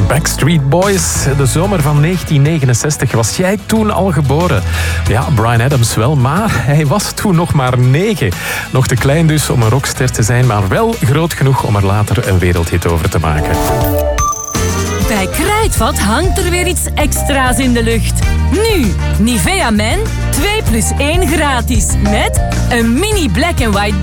Backstreet Boys, de zomer van 1969. Was jij toen al geboren? Ja, Bryan Adams wel, maar hij was toen nog maar 9. Nog te klein dus om een rockster te zijn, maar wel groot genoeg om er later een wereldhit over te maken. Bij Kruidvat hangt er weer iets extra's in de lucht. Nu, Nivea Men 2+1 gratis. Met een mini black and white